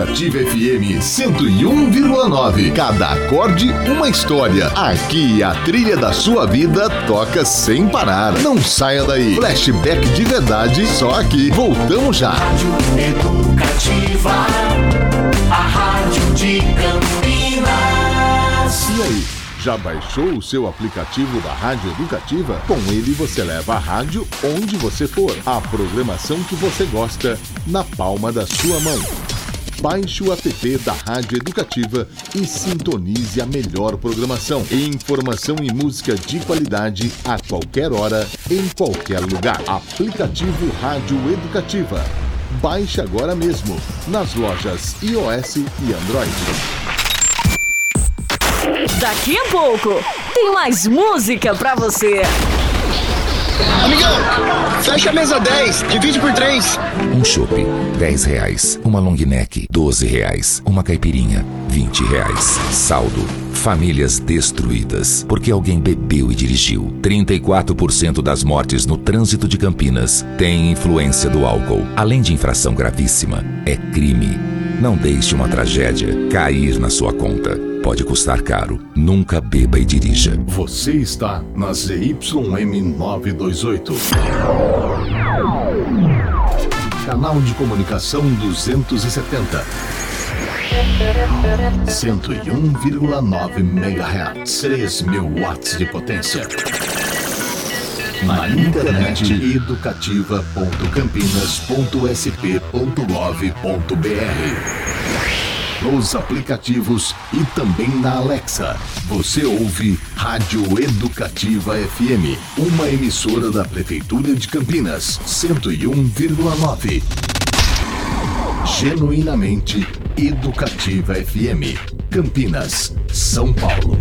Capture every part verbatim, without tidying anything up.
Educativa F M cento e um vírgula nove. Cada acorde, uma história. Aqui a trilha da sua vida toca sem parar. Não saia daí. Flashback de verdade, só aqui. Voltamos já. Rádio Educativa, a rádio de Campinas. E aí? Já baixou o seu aplicativo da Rádio Educativa? Com ele você leva a rádio onde você for. A programação que você gosta na palma da sua mão. Baixe o app da Rádio Educativa e sintonize a melhor programação. Informação e música de qualidade a qualquer hora, em qualquer lugar. Aplicativo Rádio Educativa. Baixe agora mesmo nas lojas iOS e Android. Daqui a pouco tem mais música pra você. Amigão, fecha a mesa dez, divide por três. Um chopp, dez reais. Uma long neck, doze reais. Uma caipirinha, vinte reais. Saldo, famílias destruídas porque alguém bebeu e dirigiu. trinta e quatro por cento das mortes no trânsito de Campinas têm influência do álcool. Além de infração gravíssima, é crime. Não deixe uma tragédia cair na sua conta. Pode custar caro. Nunca beba e dirija. Você está na Z Y M novecentos e vinte e oito. Canal de comunicação duzentos e setenta. cento e um vírgula nove megahertz. três mil watts de potência. Na internet, educativa ponto campinas ponto s p ponto gov ponto b r. Nos aplicativos e também na Alexa. Você ouve Rádio Educativa F M, uma emissora da Prefeitura de Campinas, cento e um vírgula nove. Genuinamente Educativa F M, Campinas, São Paulo.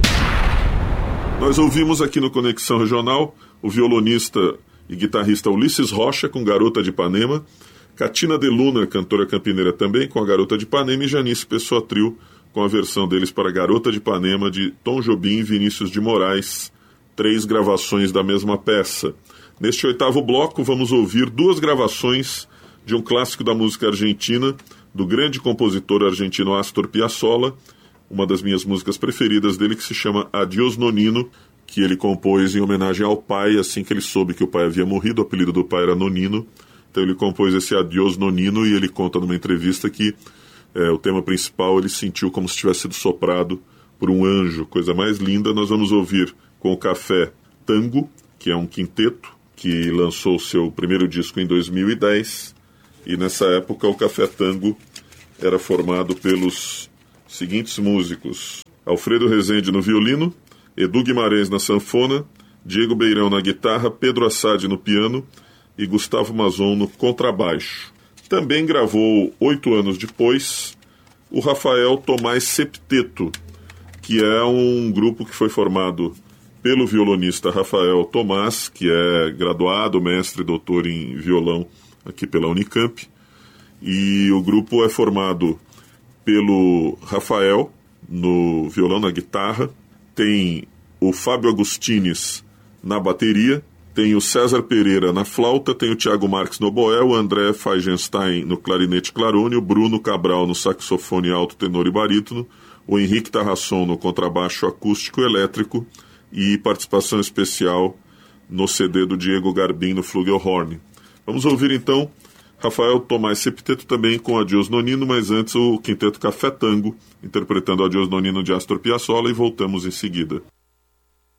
Nós ouvimos aqui no Conexão Regional o violonista e guitarrista Ulisses Rocha com Garota de Ipanema, Catina de Luna, cantora campineira também, com a Garota de Ipanema, e Janice Pessoa Trio, com a versão deles para Garota de Ipanema, de Tom Jobim e Vinícius de Moraes, três gravações da mesma peça. Neste oitavo bloco, vamos ouvir duas gravações de um clássico da música argentina, do grande compositor argentino Astor Piazzolla, uma das minhas músicas preferidas dele, que se chama Adiós Nonino, que ele compôs em homenagem ao pai, assim que ele soube que o pai havia morrido. O apelido do pai era Nonino. Então ele compôs esse Adiós Nonino, e ele conta numa entrevista que é, o tema principal ele sentiu como se tivesse sido soprado por um anjo, coisa mais linda. Nós vamos ouvir com o Café Tango, que é um quinteto que lançou seu primeiro disco em dois mil e dez, e nessa época o Café Tango era formado pelos seguintes músicos: Alfredo Rezende no violino, Edu Guimarães na sanfona, Diego Beirão na guitarra, Pedro Assad no piano e Gustavo Mazon no contrabaixo. Também gravou, oito anos depois, o Rafael Tomás Septeto, que é um grupo que foi formado pelo violonista Rafael Tomás, que é graduado, mestre e doutor em violão aqui pela Unicamp. E o grupo é formado pelo Rafael no violão, na guitarra, tem o Fábio Agustines na bateria, tem o César Pereira na flauta, tem o Thiago Marques no oboé, o André Feigenstein no clarinete clarone, o Bruno Cabral no saxofone alto, tenor e barítono, o Henrique Tarrasson no contrabaixo acústico e elétrico, e participação especial no C D do Diego Garbim no flugelhorn. Vamos ouvir então Rafael Tomás Septeto também com Adiós Nonino, mas antes o quinteto Café Tango, interpretando Adiós Nonino de Astor Piazzolla, e voltamos em seguida.